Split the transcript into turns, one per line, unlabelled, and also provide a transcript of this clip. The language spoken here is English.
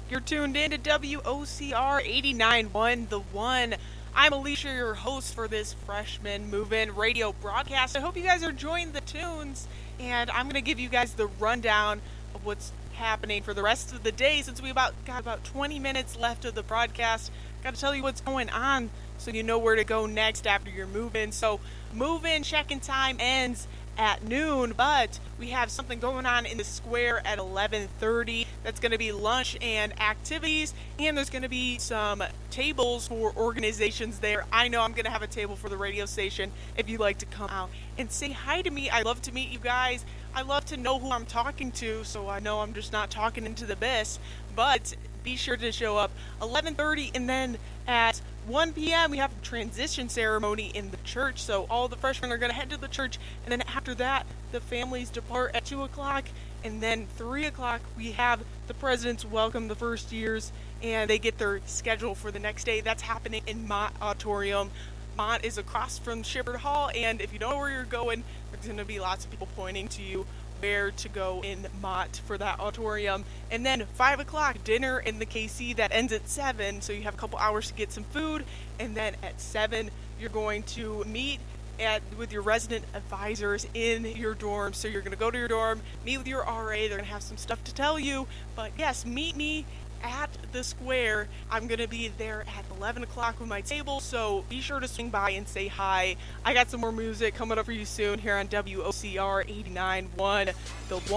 You're tuned in to WOCR 89.1, The One. I'm Alicia, your host for this freshman move-in radio broadcast. I hope you guys are enjoying the tunes, and I'm going to give you guys the rundown of what's happening for the rest of the day since we got about 20 minutes left of the broadcast. Got to tell you what's going on so you know where to go next after your move-in. So move-in check-in time ends at noon, but we have something going on in the square at 11:30. That's going to be lunch and activities, and there's going to be some tables for organizations there. I know I'm going to have a table for the radio station if you'd like to come out and say hi to me. I love to meet you guys. I love to know who I'm talking to, so I know I'm just not talking into the abyss. But be sure to show up 11:30, and then at 1 p.m. we have a transition ceremony in the church, so all the freshmen are going to head to the church, and then after that, the families depart at 2 o'clock, and then 3 o'clock we have the presidents welcome the first years, and they get their schedule for the next day. That's happening in Mott Auditorium. Mott is across from Shippard Hall, and if you don't know where you're going, there's going to be lots of people pointing to you where to go in Mott for that auditorium. And then 5 o'clock, dinner in the KC. That ends at 7, so you have a couple hours to get some food. And then at 7, you're going to meet with your resident advisors in your dorm. So you're going to go to your dorm, meet with your RA. They're going to have some stuff to tell you. But yes, meet me at the square. I'm going to be there at 11 o'clock with my table, so be sure to swing by and say hi. I got some more music coming up for you soon here on WOCR 89.1 The One.